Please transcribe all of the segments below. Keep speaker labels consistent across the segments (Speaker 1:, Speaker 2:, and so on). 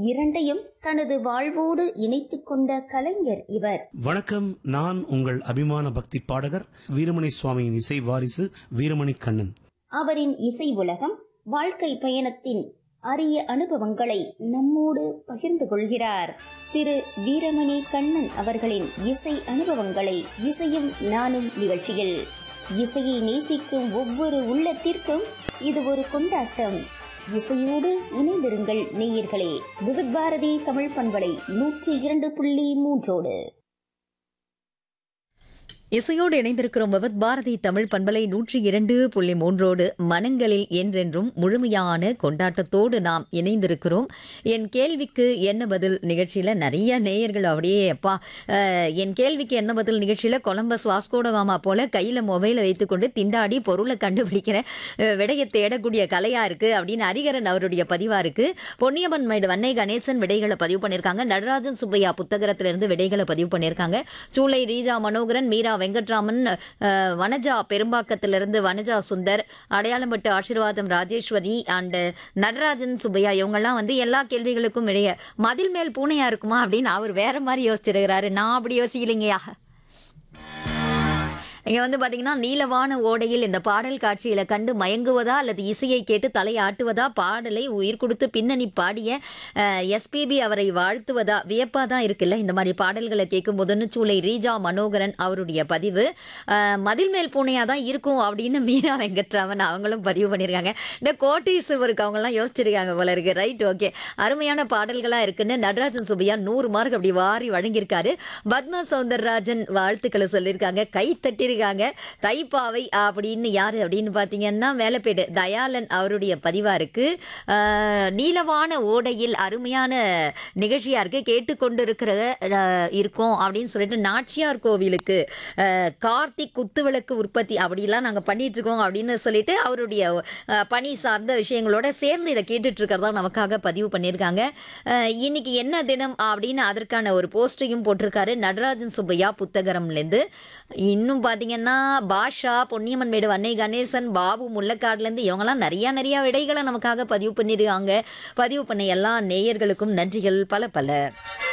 Speaker 1: இரண்டையும் தனது வாழ்வோடு இணைத்துக் கொண்ட கலைஞர் இவர்.
Speaker 2: வணக்கம், நான் உங்கள் அபிமான பக்தி பாடகர் வீரமணி சுவாமியின் இசை வாரிசு வீரமணி கண்ணன்.
Speaker 1: அவரின் இசை உலகம், வாழ்க்கை பயணத்தின் அரிய அனுபவங்களை நம்மோடு பகிர்ந்து கொள்கிறார். திரு வீரமணி கண்ணன் அவர்களின் இசை அனுபவங்களை இசையும் நானும் நிகழ்ச்சியில். இசையை நேசிக்கும் ஒவ்வொரு உள்ளத்திற்கும் இது ஒரு கொண்டாட்டம். இசையோடு இணைந்திருங்கள் நேயர்களே. விவித் பாரதி தமிழ் பண்பலை 102.3
Speaker 3: இசையோடு இணைந்திருக்கிறோம். விவித் பாரதி தமிழ் பண்பலை 102.3 மனங்களில் என்றென்றும் முழுமையான கொண்டாட்டத்தோடு நாம் இணைந்திருக்கிறோம். என் கேள்விக்கு என்ன பதில் நிகழ்ச்சியில் நிறைய நேயர்கள் அப்படியே அப்பா என் கேள்விக்கு என்ன பதில் நிகழ்ச்சியில் கொலம்பஸ் வாஸ்கோடகாமா போல கையில் மொபைலை வைத்துக்கொண்டு திண்டாடி பொருளை கண்டுபிடிக்கிற விடையை தேடக்கூடிய கலையாக இருக்குது அப்படின்னு ஹரிகரன் அவருடைய பதிவாக இருக்குது. பொன்னியம்மன் மேடு வன்னை கணேசன் விடைகளை பதிவு பண்ணியிருக்காங்க. நடராஜன் சுப்பையா புத்தகத்திலிருந்து விடைகளை பதிவு பண்ணியிருக்காங்க. சூளை ரீஜா மனோகரன், மீரா வெங்கட்ராமன், வனஜா பெரும்பாக்கத்திலிருந்து வனஜா சுந்தர், அடையாளம்பட்டு ஆசீர்வாதம் ராஜேஸ்வரி அண்ட் நடராஜன் சுப்பையா இவங்கெல்லாம் வந்து எல்லா கேள்விகளுக்கும் இடையே மதில் மேல் பூனையா இருக்குமா அப்படின்னு அவர் வேற மாதிரி யோசிச்சிருக்கிறாரு. நான் அப்படி யோசிக்கலைங்கயா. இங்கே வந்து பார்த்தீங்கன்னா, நீலவான ஓடையில் இந்த பாடல் காட்சியில் கண்டு மயங்குவதா அல்லது இசையை கேட்டு தலையாட்டுவதா, பாடலை உயிர் கொடுத்து பின்னணி பாடிய எஸ்பிபி அவரை வாழ்த்துவதா, வியப்பாக தான் இருக்குல்ல இந்த மாதிரி பாடல்களை கேட்கும் போதுன்னு சூளை ரீஜா மனோகரன் அவருடைய பதிவு. மதில் மேல் பூனையாக தான் இருக்கும் அப்படின்னு மீரா வெங்கட்ராமன் அவங்களும் பதிவு பண்ணியிருக்காங்க. இந்த கோட்டீஸ்வருக்கு அவங்கெல்லாம் யோசிச்சிருக்காங்க போல இருக்கு. ரைட், ஓகே, அருமையான பாடல்களாக இருக்குன்னு நடராஜன் சுப்பையா 100 மார்க் அப்படி வாரி வழங்கியிருக்காரு. பத்மா சௌந்தரராஜன் வாழ்த்துக்களை சொல்லியிருக்காங்க. கை தட்டி தைப்பாவை அப்படின்னு யாரு அப்படின்னு பார்த்தீங்கன்னா மேலப்பேடு தயாளன் அவருடைய பதிவா இருக்கு. நீலவான ஓடையில் அருமையான நிகழ்ச்சியா இருக்கு, கேட்டுக்கொண்டு இருக்கோம் அப்படின்னு சொல்லிட்டு நாச்சியார் கோவிலுக்கு கார்த்திக் குத்துவிளக்கு உற்பத்தி அப்படிலாம் நாங்கள் பண்ணிட்டு இருக்கோம் அப்படின்னு சொல்லிட்டு அவருடைய பணி சார்ந்த விஷயங்களோட சேர்ந்து இதை கேட்டுட்டு இருக்கிறதா நமக்காக பதிவு பண்ணியிருக்காங்க. இன்னைக்கு என்ன தினம் அப்படின்னு அதற்கான ஒரு போஸ்டையும் போட்டிருக்காரு நடராஜன் சுப்பையா புத்தகரம்லேருந்து. இன்னும் பார்த்தீங்கன்னா பாஷா, பொன்னியம்மன் மேடு வன்னை கணேசன், பாபு முள்ளக்காடுலேருந்து இவங்கெல்லாம் நிறைய விடைகளை நமக்காக பதிவு பண்ணியிருக்காங்க. பதிவு பண்ண எல்லா நேயர்களுக்கும் நன்றிகள் பல பல.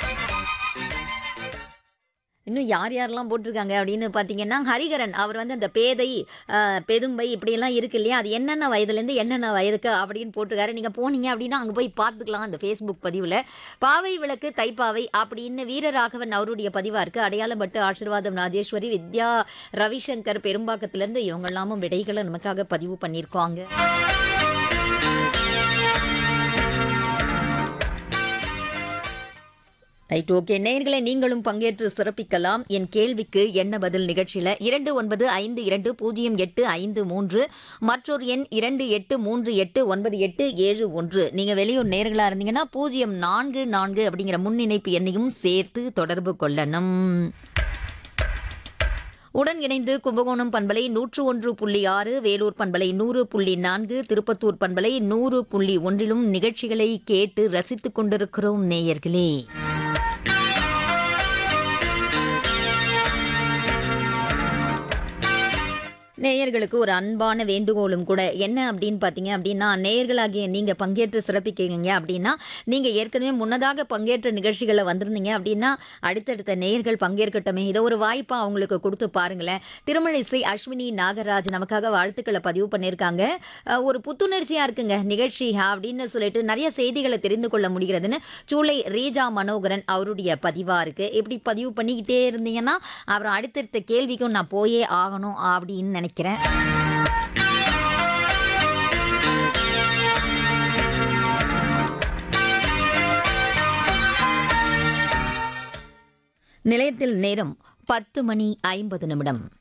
Speaker 3: இன்னும் யாரெல்லாம் போட்டிருக்காங்க அப்படின்னு பார்த்தீங்கன்னா, ஹரிகரன் அவர் வந்து அந்த பேதை பெரும்பை இப்படியெல்லாம் இருக்கு இல்லையா, அது என்னென்ன வயதுலேருந்து என்னென்ன வயதுக்கு அப்படின்னு போட்டிருக்காரு. நீங்கள் போனீங்க அப்படின்னா அங்கே போய் பார்த்துக்கலாம் அந்த ஃபேஸ்புக் பதிவில். பாவை விளக்கு தைப்பாவை அப்படின்னு வீரராகவன் அவருடைய பதிவாக இருக்குது. அடையாளம்பட்டு ஆசீர்வாதம் ராஜேஸ்வரி, வித்யா ரவிசங்கர் பெரும்பாக்கத்திலேருந்து இவங்கெல்லாமும் விடைகளை நமக்காக பதிவு பண்ணியிருக்காங்க. ரைட், ஓகே நேயர்களே, நீங்களும் பங்கேற்று சிறப்பிக்கலாம். என் கேள்விக்கு என்ன பதில் நிகழ்ச்சியில் 29500853 மற்றொரு எண் 28389871. நீங்கள் வெளியூர் நேயர்களாக இருந்தீங்கன்னா 044 அப்படிங்கிற முன்னிணைப்பு எண்ணையும் சேர்த்து தொடர்பு கொள்ளணும். உடன் இணைந்து கும்பகோணம் பண்பலை 101.6, வேலூர் பண்பலை 100.4, திருப்பத்தூர் பண்பலை 100.1 நிகழ்ச்சிகளை கேட்டு ரசித்துக் கொண்டிருக்கிறோம் நேயர்களே. நேயர்களுக்கு ஒரு அன்பான வேண்டுகோளும் கூட. என்ன அப்படின்னு பார்த்தீங்க அப்படின்னா, நேயர்களாகிய நீங்கள் பங்கேற்று சிறப்பிக்கிறீங்க அப்படின்னா, நீங்கள் ஏற்கனவே முன்னதாக பங்கேற்ற நிகழ்ச்சிகளை வந்திருந்தீங்க அப்படின்னா அடுத்தடுத்த நேயர்கள் பங்கேற்கட்டுமே. இதை ஒரு வாய்ப்பாக அவங்களுக்கு கொடுத்து பாருங்களேன். திருமழிசை அஸ்வினி நாகராஜ் நமக்காக வாழ்த்துக்களை பதிவு பண்ணியிருக்காங்க. ஒரு புத்துணர்ச்சியாக இருக்குங்க நிகழ்ச்சி அப்படின்னு சொல்லிட்டு நிறைய செய்திகளை தெரிந்து கொள்ள முடிகிறதுன்னு சூளை ரீஜா மனோகரன் அவருடைய பதிவாக இருக்குது. இப்படி பதிவு பண்ணிக்கிட்டே இருந்தீங்கன்னா அப்புறம் அடுத்தடுத்த கேள்விக்கும் நான் போயே ஆகணும் அப்படின்னு நினைக்கிறேன். நிலையத்தில் நேரம் 10:50.